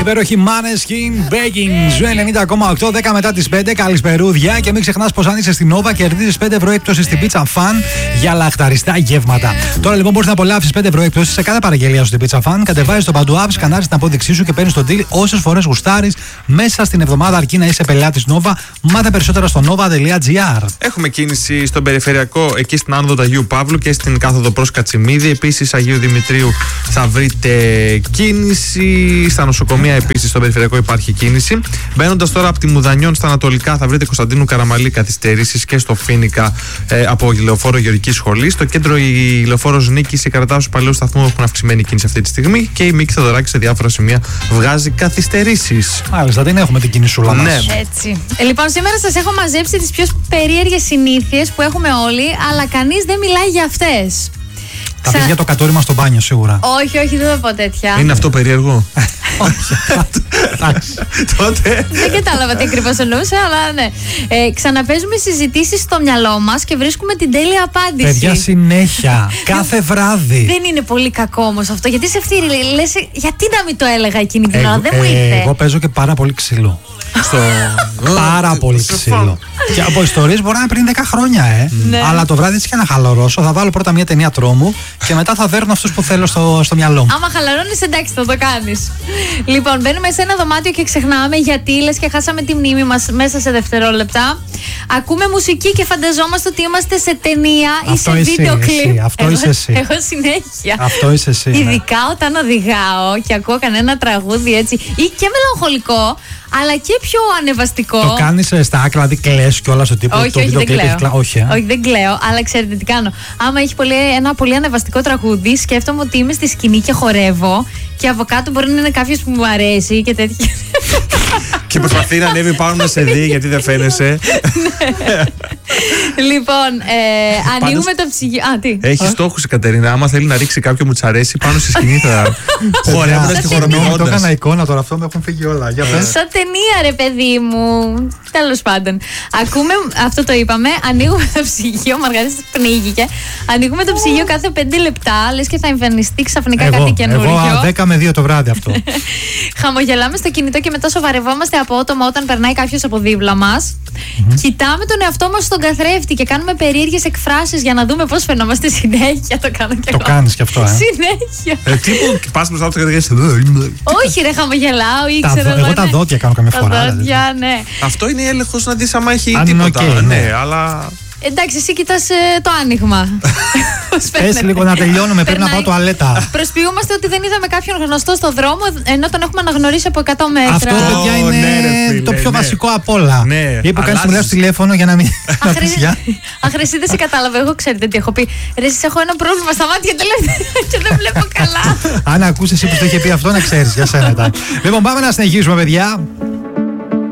Υπέροχη Maneskin Begging. Ζου 90,8, 10 μετά τις 5. Καλησπερούδια. Και μην ξεχνάς πως αν είσαι στην Nova κερδίζεις 5 ευρώ έκπτωση στην Pizza Fan για λαχταριστά γεύματα. Τώρα λοιπόν μπορείς να απολαύσεις 5 ευρώ έκπτωση σε κάθε παραγγελία σου στην Pizza Fan. Κατεβάζεις το παντού app, σκανάρεις την απόδειξή σου και παίρνεις τον deal όσες φορές γουστάρεις μέσα στην εβδομάδα, αρκεί να είσαι πελάτης Nova. Μάθε περισσότερα στο nova.gr. Έχουμε κίνηση στον περιφερειακό εκεί στην άνοδο Αγίου Παύλου και στην κάθοδο προς Κατσιμίδη. Επίσης Αγίου Δημητρίου θα βρείτε κίνηση. Στα νοσοκομεία επίσης στον περιφερειακό υπάρχει κίνηση. Μπαίνοντας τώρα από τη Μουδανιών στα ανατολικά θα βρείτε Κωνσταντίνου Καραμαλή καθυστερήσεις και στο Φίνικα από λεωφόρο Γεωργικής Σχολής. Στο κέντρο η λεωφόρος Νίκης, η Καρατάου του Παλαιού Σταθμού έχουν αυξημένη κίνηση αυτή τη στιγμή και η Μίκη Θεοδωράκη σε διάφορα σημεία βγάζει καθυστερήσεις. Μάλιστα, δεν έχουμε την κίνησούλα μας. Ναι. Έτσι. Λοιπόν, σήμερα σας έχω μαζέψει τις πιο περίεργες συνήθειες που έχουμε όλοι, αλλά κανείς δεν μιλάει για αυτές. Θα πει για το κατόρυμα στο μπάνιο σίγουρα. Όχι, δεν θα πω τέτοια. Είναι αυτό περίεργο? Τότε. Δεν κατάλαβα τι ακριβώς εννοούσε, αλλά ναι. Ξαναπέζουμε συζητήσεις στο μυαλό μας και βρίσκουμε την τέλεια απάντηση. Παιδιά, συνέχεια. Κάθε βράδυ. Δεν είναι πολύ κακό όμως αυτό, γιατί σε αυτή λες, γιατί να μην το έλεγα εκείνη την ώρα, δεν μου ήρθε. Εγώ παίζω και πάρα πολύ ξύλο. Πάρα πολύ ξύλο. Και από ιστορίες μπορεί να είναι πριν 10 χρόνια, Ναι. Αλλά το βράδυ έτσι και να χαλαρώσω. Θα βάλω πρώτα μια ταινία τρόμου και μετά θα δέρνω αυτούς που θέλω στο μυαλό μου. Άμα χαλαρώνεις, εντάξει, θα το κάνεις. Λοιπόν, μπαίνουμε σε ένα δωμάτιο και ξεχνάμε γιατί λες και χάσαμε τη μνήμη μας μέσα σε δευτερόλεπτα. Ακούμε μουσική και φανταζόμαστε ότι είμαστε σε ταινία ή σε βίντεο κλιπ. Αυτό είσαι εσύ. Εγώ συνέχεια. Αυτό είσαι εσύ. Ειδικά όταν οδηγάω και ακούω κανένα τραγούδι έτσι ή και μελαγχολικό, αλλά και πιο ανεβαστικό. Το κάνεις στα άκρα, δηλαδή κλαις κιόλας ο τύπος. Όχι, δεν κλαίω. Όχι, Όχι, δεν κλαίω, αλλά ξέρετε τι κάνω. Άμα έχει ένα πολύ ανεβαστικό τραγούδι, σκέφτομαι ότι είμαι στη σκηνή και χορεύω και από κάτω μπορεί να είναι κάποιος που μου αρέσει και τέτοια. Και προσπαθεί να ανέβει πάνω να σε δει γιατί δεν φαίνεσαι. Λοιπόν, ανοίγουμε το ψυγείο. Τι. Έχει στόχους η Κατερίνα. Άμα θέλει να ρίξει κάποιο μου τσαρέσει πάνω στη σκηνή θα χορεύοντας και Το χοροπηδώντας. έκανα εικόνα τώρα, αυτό με έχουν φύγει όλα. Για πες. Σαν ταινία, ρε παιδί μου. Τέλος πάντων. Ακούμε, αυτό το είπαμε. Ανοίγουμε το ψυγείο. Μαργαρίτα πνίγηκε. Ανοίγουμε το ψυγείο κάθε 5 λεπτά. Λες και θα εμφανιστεί ξαφνικά κάτι καινούριο. Εγώ 10 με 2 το βράδυ αυτό. Χαμογελάμε στο κινητό και μετά σοβαρευόμαστε απότομα όταν περνάει κάποιος από δίπλα μας. Κοιτάμε τον εαυτό μας στον καθρέφτη και κάνουμε περίεργες εκφράσεις για να δούμε πώς φαινόμαστε συνέχεια. Το κάνω και Το εγώ. κάνεις κι αυτό, Συνέχεια. Τι που πας μπροστά του και δεν Όχι, ρε, χαμογελάω ή ξέρω Εγώ τα δόντια κάνω καμιά φορά. Τα δόντια, ναι. Αυτό είναι έλεγχος να δεις άμα έχει Αν είναι τίποτα. οκ, ναι. Ναι, αλλά. Εντάξει, εσύ κοιτάς το άνοιγμα. Πες λίγο να τελειώνουμε, πρέπει να πάω τουαλέτα. Προσποιούμαστε ότι δεν είδαμε κάποιον γνωστό στο δρόμο, ενώ τον έχουμε αναγνωρίσει από 100 μέτρα. Αυτό, παιδιά, ναι, ρε είναι φίλε, το πιο ναι. βασικό απ' όλα. Ναι, Ή που κάνεις αλλάζεις. μιλάω στο τηλέφωνο για να μην. να πεις γεια. Αχ, εσύ δεν σε κατάλαβα. Εγώ ξέρετε τι έχω πει. Ρε, εσείς έχω ένα πρόβλημα στα μάτια τελευταία και δεν βλέπω καλά. Αν ακούσεις εσύ που το είχε πει αυτό, να ξέρεις για σένα. Λοιπόν, πάμε να συνεχίσουμε, παιδιά.